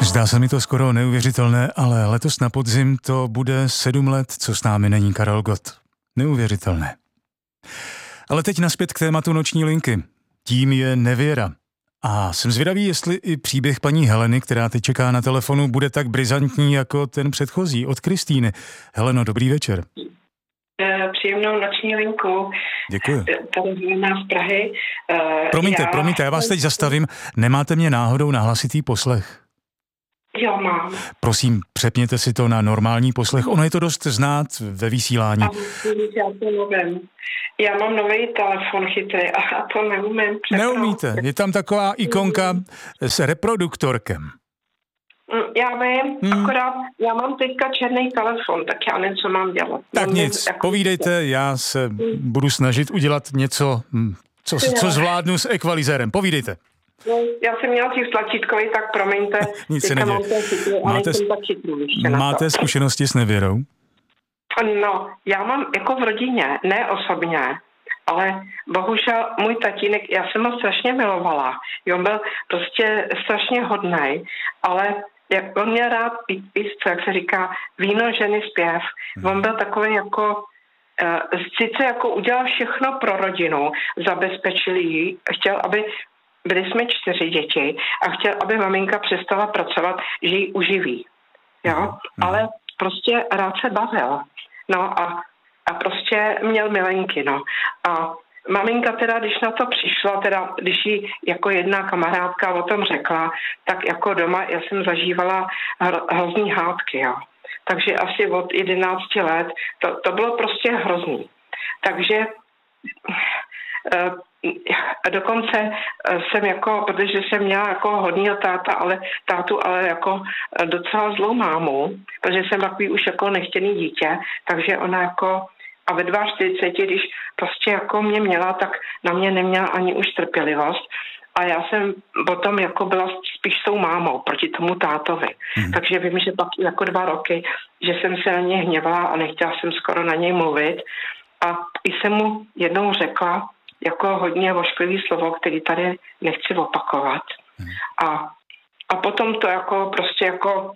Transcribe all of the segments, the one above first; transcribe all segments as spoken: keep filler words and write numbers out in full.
Zdá se mi to skoro neuvěřitelné, ale letos na podzim to bude sedm let, co s námi není Karel Gott. Neuvěřitelné. Ale teď nazpět k tématu noční linky. Tím je nevěra. A jsem zvědavý, jestli i příběh paní Heleny, která teď čeká na telefonu, bude tak brizantní jako ten předchozí od Kristýny. Heleno, dobrý večer. Příjemnou noční linku. Děkuji. Tady Helena z Prahy. Promiňte, já... promiňte, já vás teď zastavím. Nemáte mě náhodou na hlasitý poslech? Jo, mám. Prosím, přepněte si to na normální poslech. Ono je to dost znát ve vysílání. A já to nevím. Já mám nový telefon chytrý a to neumím přepnout. Neumíte. Je tam taková ikonka s reproduktorkem. Já vím, hmm. akorát já mám teďka černý telefon, tak já nevím, co mám dělat. Tak mám nic, jako... povídejte, já se hmm. budu snažit udělat něco, co, co zvládnu s ekvalizérem. Povídejte. No, já jsem měla těch tlačítkový, tak promiňte. Nic se neděje. Máte, máte zkušenosti s nevěrou? No, já mám jako v rodině, ne osobně, ale bohužel můj tatínek, já jsem ho strašně milovala. On byl prostě strašně hodnej, ale jak on měl rád pít písce, jak se říká, víno, ženy, zpěv. Hmm. On byl takový jako, uh, sice jako udělal všechno pro rodinu, zabezpečil ji, chtěl, aby byli jsme čtyři děti a chtěl, aby maminka přestala pracovat, že ji uživí. Jo? Hmm. Ale prostě rád se bavil. No a, a prostě měl milenky, no. A maminka teda, když na to přišla, teda když jí jako jedna kamarádka o tom řekla, tak jako doma já jsem zažívala hro, hrozný hádky, jo. Takže asi od jedenácti let to, to bylo prostě hrozný. Takže e, dokonce jsem jako, protože jsem měla jako hodnýho táta, ale tátu, ale jako docela zlou mámu, protože jsem takový už jako nechtěný dítě, takže ona jako a ve čtyřiceti dva, když prostě jako mě měla, tak na mě neměla ani už trpělivost. A já jsem potom jako byla spíš s tou mámou proti tomu tátovi. Hmm. Takže vím, že pak jako dva roky, že jsem se na něj hněvala a nechtěla jsem skoro na něj mluvit. A i jsem mu jednou řekla jako hodně vošklivý slovo, který tady nechci opakovat. Hmm. A, a potom to jako prostě jako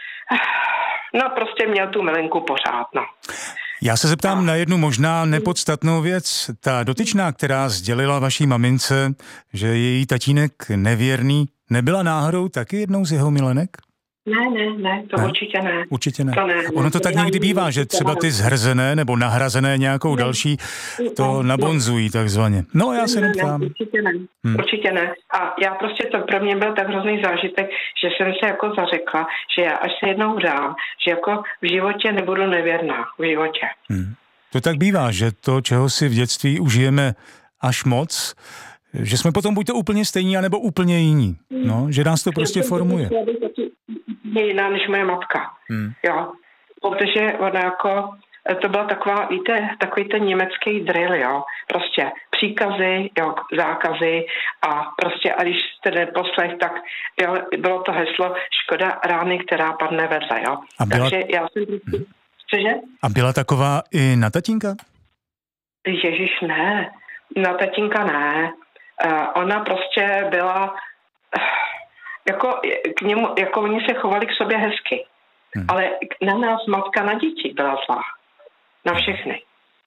no prostě měl tu milinku pořád, no. Já se zeptám na jednu možná nepodstatnou věc. Ta dotyčná, která sdělila vaší mamince, že je její tatínek nevěrný, nebyla náhodou taky jednou z jeho milenek? Ne, ne, ne, to ne? určitě ne. Určitě ne. To ne, ne. Ono to tak někdy bývá, že třeba ty zhrzené nebo nahrazené nějakou ne. další to nabonzují takzvaně. No já se neptám. Určitě ne, hmm. určitě ne. A já prostě to pro mě byl tak hrozný zážitek, že jsem se jako zařekla, že já až se jednou dám, že jako v životě nebudu nevěrná, v životě. Hmm. To tak bývá, že to, čeho si v dětství užijeme až moc, že jsme potom buď to úplně stejní, anebo úplně jiní. No, že nás to prostě formuje. Je jiná než moje matka. Hmm. Jo. Protože ona jako, to byla taková, víte, takový ten německý drill, jo. Prostě příkazy, jo, zákazy a prostě, a když jste neposlech, tak jo, bylo to heslo škoda rány, která padne vedle, jo. A byla... Takže já jsem prostě, hmm. cože? A byla taková i na tatínka? Ježiš, ne. Na tatínka ne. Uh, ona prostě byla... Uh, Jako, k němu, jako oni se chovali k sobě hezky. Hmm. Ale na nás matka na děti byla zlá. Na všechny.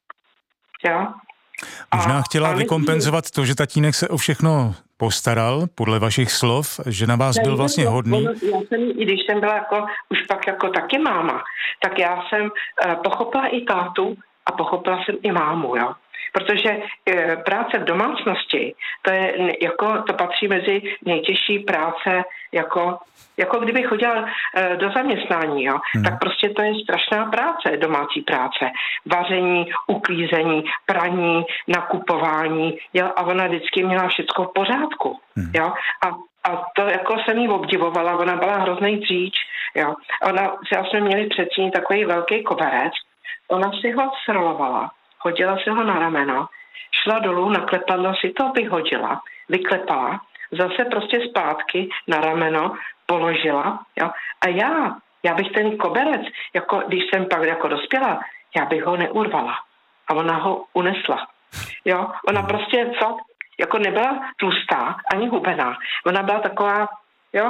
Jo? Možná a, chtěla a vykompenzovat to, že tatínek se o všechno postaral, podle vašich slov, že na vás byl vlastně hodný. Já jsem, i když jsem byla jako, už pak jako taky máma, tak já jsem uh, pochopila i tátu a pochopila jsem i mámu, jo. Protože e, práce v domácnosti, to je jako, to patří mezi nejtěžší práce, jako, jako kdyby chodila e, do zaměstnání, jo, hmm. tak prostě to je strašná práce, domácí práce. Vaření, uklízení, praní, nakupování, jo, a ona vždycky měla všecko v pořádku, hmm. jo, a, a to jako jsem jí obdivovala, ona byla hrozný dříč, jo, ona, já jsme měli předtím takový velký koberec, ona si ho srolovala, hodila si ho na rameno, šla dolů, naklepala si to, vyhodila, vyklepala, zase prostě zpátky na rameno položila, jo. A já, já bych ten koberec, jako když jsem pak jako dospěla, já bych ho neurvala. A ona ho unesla. Jo, ona prostě fakt, jako nebyla tlustá, ani hubená. Ona byla taková, jo,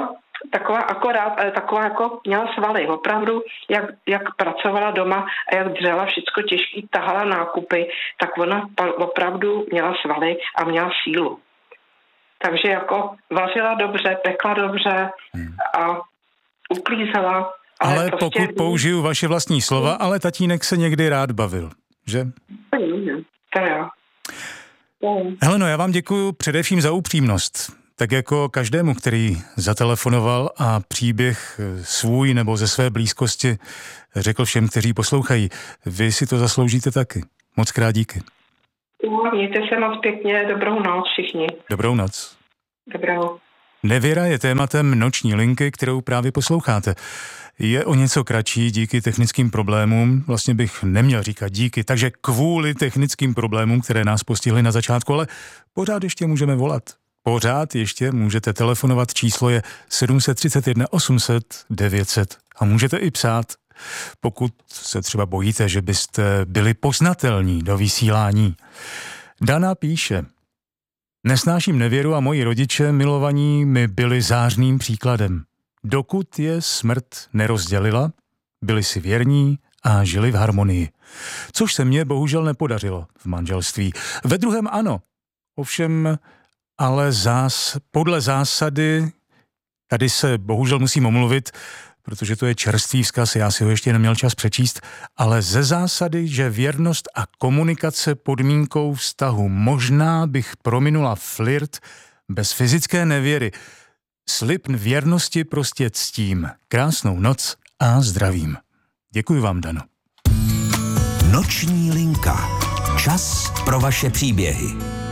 taková akorát, ale taková jako měla svaly. Opravdu, jak, jak pracovala doma a jak dřela všecko těžký, tahala nákupy, tak ona opravdu měla svaly a měla sílu. Takže jako vařila dobře, pekla dobře a uklízela. Ale, ale prostě... pokud použiju vaše vlastní slova, ale tatínek se někdy rád bavil, že? To jo. Heleno, já vám děkuju především za upřímnost. Tak jako každému, který zatelefonoval a příběh svůj nebo ze své blízkosti řekl všem, kteří poslouchají. Vy si to zasloužíte taky. Moc krát díky. Mějte se moc pěkně, dobrou noc všichni. Dobrou noc. Dobrou. Nevěra je tématem noční linky, kterou právě posloucháte. Je o něco kratší díky technickým problémům, vlastně bych neměl říkat díky, takže kvůli technickým problémům, které nás postihly na začátku, ale pořád ještě můžeme volat. Pořád ještě můžete telefonovat, číslo je sedm set třicet jedna osm set devět set a můžete i psát, pokud se třeba bojíte, že byste byli poznatelní do vysílání. Dana píše: Nesnáším nevěru a moji rodiče milovaní mi byli zářným příkladem. Dokud je smrt nerozdělila, byli si věrní a žili v harmonii. Což se mně bohužel nepodařilo v manželství. Ve druhém ano, ovšem, ale zás, podle zásady, tady se bohužel musím omluvit, protože to je čerstvý vzkaz, já si ho ještě neměl čas přečíst, ale ze zásady, že věrnost a komunikace podmínkou vztahu, možná bych prominula flirt bez fyzické nevěry. Slib věrnosti prostě ctím. Krásnou noc a zdravím. Děkuji vám, Dano. Noční linka. Čas pro vaše příběhy.